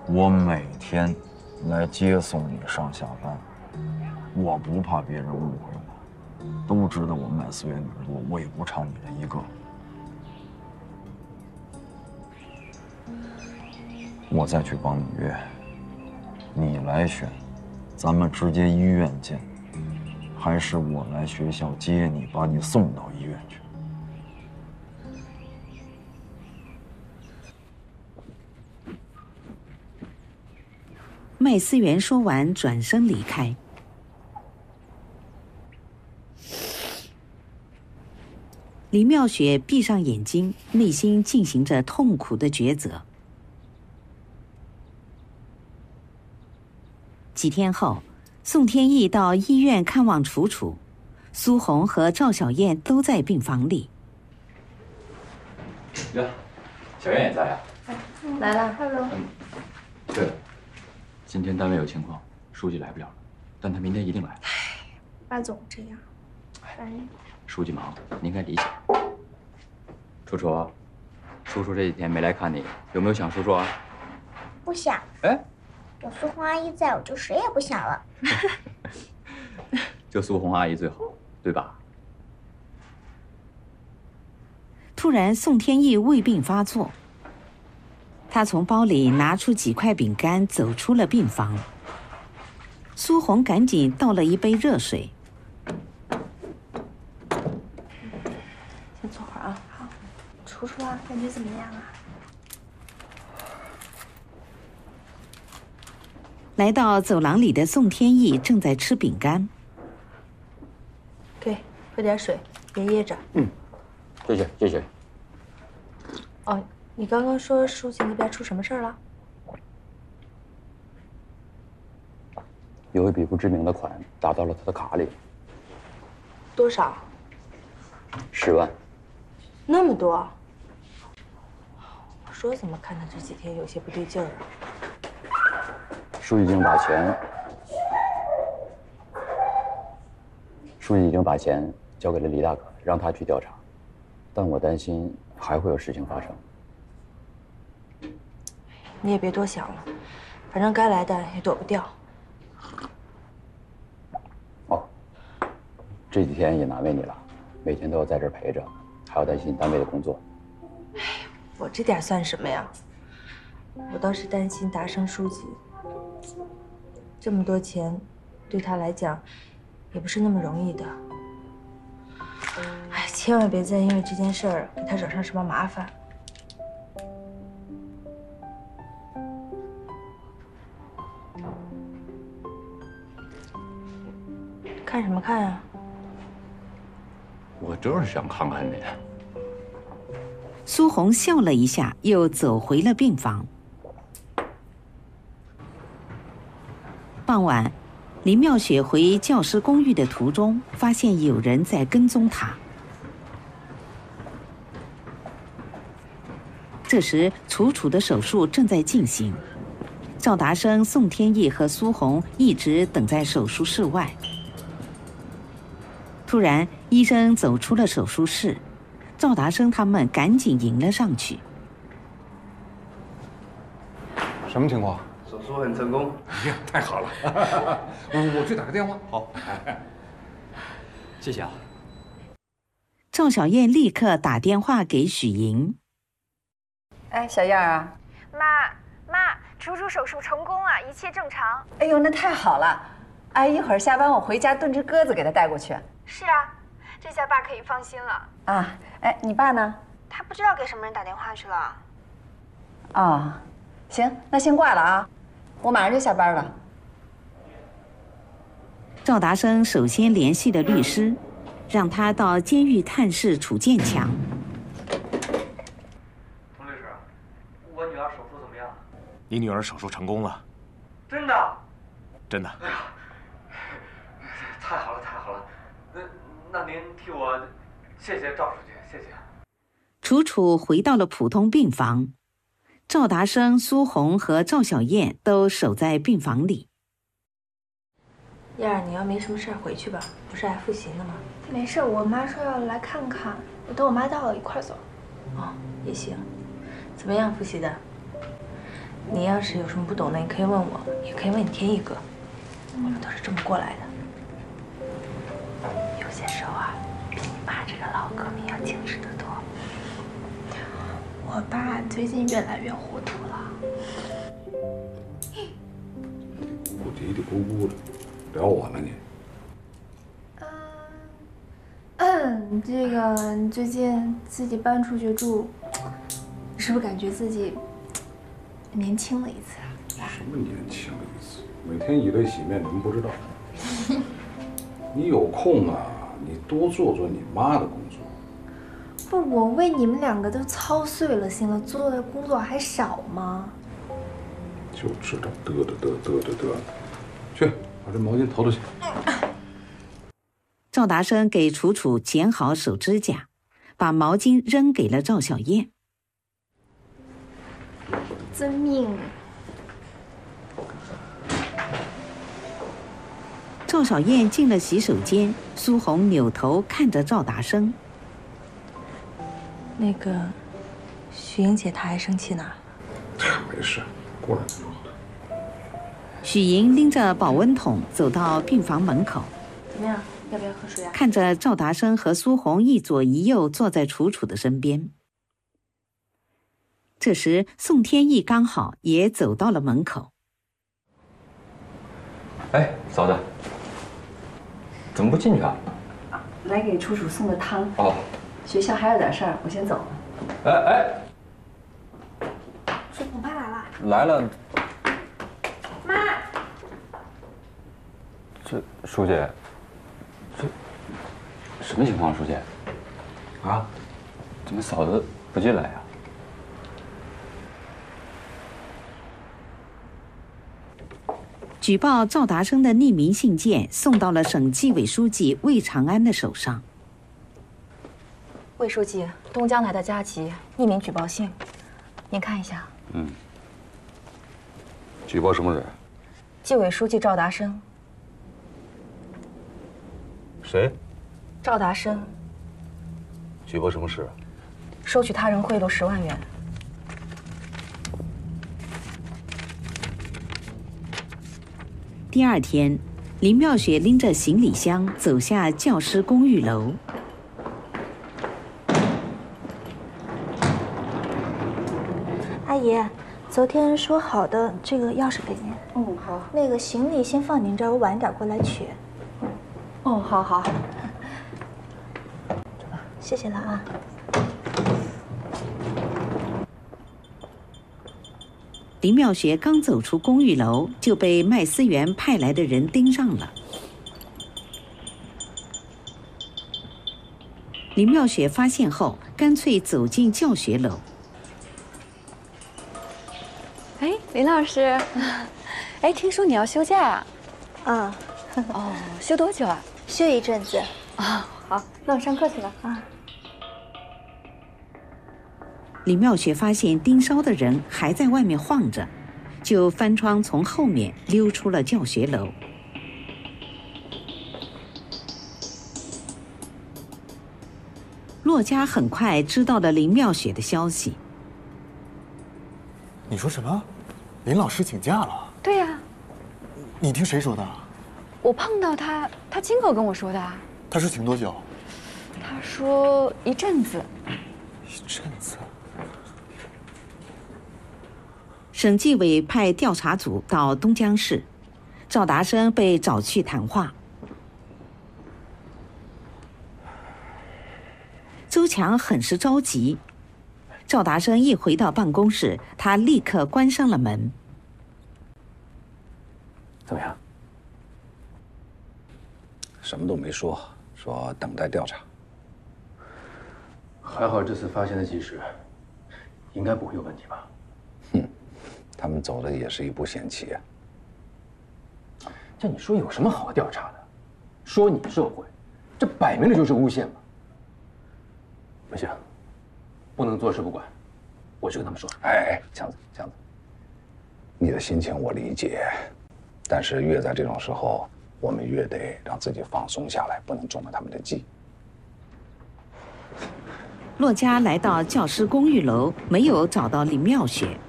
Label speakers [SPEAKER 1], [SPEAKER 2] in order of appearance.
[SPEAKER 1] 我每天来接送你上下班，我不怕别人误会我，都知道我麦思源女儿多，我也不差你这一个。我再去帮你约，你来选，咱们直接医院见，还是我来学校接你，把你送到医院去？
[SPEAKER 2] 麦思源说完，转身离开。李妙雪闭上眼睛，内心进行着痛苦的抉择。几天后，宋天意到医院看望楚楚，苏红和赵小燕都在病房里。
[SPEAKER 3] 呀，小燕也在呀。
[SPEAKER 4] 来了
[SPEAKER 5] ，Hello。
[SPEAKER 3] 对了，今天单位有情况，书记来不了了，但他明天一定来。
[SPEAKER 5] 爸总这样，哎，
[SPEAKER 3] 书记忙，您该理解。楚楚，叔叔这几天没来看你，有没有想叔叔啊？
[SPEAKER 5] 不想。
[SPEAKER 3] 哎，
[SPEAKER 5] 有苏红阿姨在，我就谁也不想了。
[SPEAKER 3] 就苏红阿姨最好，对吧？
[SPEAKER 2] 突然，宋天意胃病发作，他从包里拿出几块饼干，走出了病房。苏红赶紧倒了一杯热水。
[SPEAKER 4] 先坐会儿啊。好，
[SPEAKER 5] 楚楚啊，感觉怎么样啊？
[SPEAKER 2] 来到走廊里的宋天意正在吃饼干。
[SPEAKER 4] 给，喝点水，别噎着。
[SPEAKER 3] 谢谢谢谢。
[SPEAKER 4] 哦，你刚刚说书记那边出什么事儿了？
[SPEAKER 3] 有一笔不知名的款打到了他的卡里。
[SPEAKER 4] 多少
[SPEAKER 3] 10万。
[SPEAKER 4] 那么多？我说怎么看他这几天有些不对劲儿啊？
[SPEAKER 3] 书记已经把钱交给了李大可，让他去调查，但我担心还会有事情发生。
[SPEAKER 4] 你也别多想了，反正该来的也躲不掉。
[SPEAKER 3] 哦，这几天也难为你了，每天都要在这儿陪着，还要担心单位的工作。
[SPEAKER 4] 我这点算什么呀？我倒是担心达生书记，这么多钱，对他来讲，也不是那么容易的。哎，千万别再因为这件事儿给他惹上什么麻烦。看什么看啊？
[SPEAKER 3] 我就是想看看你。
[SPEAKER 2] 苏红笑了一下，又走回了病房。傍晚，林妙雪回教师公寓的途中，发现有人在跟踪她。这时，楚楚的手术正在进行，赵达生、宋天意和苏红一直等在手术室外。突然，医生走出了手术室，赵达生他们赶紧迎了上去。
[SPEAKER 6] 什么情况？
[SPEAKER 7] 手术很成功。
[SPEAKER 6] 哎呀，太好了！我去打个电话。好，
[SPEAKER 3] 谢谢啊。
[SPEAKER 2] 赵小燕立刻打电话给许莹。
[SPEAKER 8] 哎，小燕儿啊，
[SPEAKER 9] 妈，楚楚手术成功了，一切正常。
[SPEAKER 8] 哎呦，那太好了！哎，一会儿下班我回家炖只鸽子给他带过去。
[SPEAKER 9] 是啊，这下爸可以放心了。
[SPEAKER 8] 啊，哎，你爸呢？
[SPEAKER 9] 他不知道给什么人打电话去了。
[SPEAKER 8] 哦，行，那先挂了啊，我马上就下班了。
[SPEAKER 2] 赵达生首先联系了律师，让他到监狱探视楚建强。
[SPEAKER 7] 佟律师，我女儿手术怎么样？
[SPEAKER 6] 你女儿手术成功了。
[SPEAKER 7] 真的？
[SPEAKER 6] 真的。
[SPEAKER 7] 哎呀，太好了，太好了！那您替我谢谢赵书记，谢谢。
[SPEAKER 2] 楚楚回到了普通病房，赵达生、苏红和赵小燕都守在病房里。
[SPEAKER 4] 燕儿，你要没什么事儿回去吧，不是还复习呢吗？
[SPEAKER 5] 没事，我妈说要来看看，我等我妈到了一块儿走。
[SPEAKER 4] 哦，也行。怎么样，复习的？ 你要是有什么不懂的，你可以问我，也可以问你天意哥，我们都是这么过来的。有些时候啊，比你爸这个老革命要精实得多。
[SPEAKER 5] 我爸最近越来越糊涂了。
[SPEAKER 6] 我嘀嘀咕咕的，聊我了你？
[SPEAKER 5] 这个你最近自己搬出去住，你是不是感觉自己年轻了一次啊？
[SPEAKER 6] 什么年轻了一次？每天以泪洗面，你们不知道。你有空啊，你多做做你妈的工作。
[SPEAKER 5] 不是我为你们两个都操碎了心了，做的工作还少吗？
[SPEAKER 6] 就知道嘚的。去，把这毛巾投出去。
[SPEAKER 2] 赵达生给楚楚剪好手指甲，把毛巾扔给了赵小燕。
[SPEAKER 5] 遵命。
[SPEAKER 2] 赵小燕进了洗手间，苏红扭头看着赵达生。
[SPEAKER 4] 那个，徐英姐她还生气呢。
[SPEAKER 6] 没事，过两天就好了。
[SPEAKER 2] 许莹拎着保温桶走到病房门口。
[SPEAKER 4] 怎么样？要不要喝水啊？
[SPEAKER 2] 看着赵达生和苏红一左一右坐在楚楚的身边。这时，宋天意刚好也走到了门口。
[SPEAKER 3] 哎，嫂子，怎么不进去啊？
[SPEAKER 8] 来给楚楚送的汤。
[SPEAKER 3] 哦，
[SPEAKER 8] 学校还有点事儿，我先走了。
[SPEAKER 3] 哎，
[SPEAKER 5] 是我爸来了。
[SPEAKER 3] 来了。
[SPEAKER 5] 妈。
[SPEAKER 3] 这舒姐，这什么情况？舒姐，啊，怎么嫂子不进来呀？
[SPEAKER 2] 举报赵达生的匿名信件送到了省纪委书记魏长安的手上。
[SPEAKER 10] 魏书记，东江来的加急匿名举报信，您看一下。
[SPEAKER 6] 举报什么人？
[SPEAKER 10] 纪委书记赵达生。
[SPEAKER 6] 谁？
[SPEAKER 10] 赵达生。
[SPEAKER 6] 举报什么事？
[SPEAKER 10] 收取他人贿赂10万元。
[SPEAKER 2] 第二天，林妙雪拎着行李箱走下教师公寓楼。
[SPEAKER 5] 阿姨，昨天说好的这个钥匙给您。
[SPEAKER 8] 好。
[SPEAKER 5] 那个行李先放您这儿，我晚点过来取。
[SPEAKER 8] 好。
[SPEAKER 5] 谢谢了啊。
[SPEAKER 2] 林妙雪刚走出公寓楼，就被麦思源派来的人盯上了。林妙雪发现后，干脆走进教学楼。
[SPEAKER 11] 哎，林老师，哎，听说你要休假啊？哦，休多久啊？
[SPEAKER 5] 休一阵子。
[SPEAKER 11] 好，那我上课去了啊。
[SPEAKER 2] 李妙雪发现盯梢的人还在外面晃着，就翻窗从后面溜出了教学楼。骆家很快知道了林妙雪的消息。
[SPEAKER 12] 你说什么？林老师请假了？
[SPEAKER 11] 对呀。
[SPEAKER 12] 你听谁说的？
[SPEAKER 11] 我碰到他，他亲口跟我说的。
[SPEAKER 12] 他是请多久？
[SPEAKER 11] 他说一阵子。
[SPEAKER 12] 一阵子。
[SPEAKER 2] 省纪委派调查组到东江市，赵达生被找去谈话。周强很是着急。赵达生一回到办公室，他立刻关上了门。
[SPEAKER 3] 怎么样？
[SPEAKER 13] 什么都没说，说等待调查。
[SPEAKER 3] 还好这次发现的及时，应该不会有问题吧？
[SPEAKER 13] 他们走的也是一步险棋啊。
[SPEAKER 3] 这你说有什么好调查的？说你受贿，这摆明了就是诬陷嘛。不行，不能坐视不管，我去跟他们说。
[SPEAKER 13] 哎，强子，你的心情我理解，但是越在这种时候，我们越得让自己放松下来，不能中了他们的计。
[SPEAKER 2] 骆家来到教师公寓楼，没有找到林妙雪。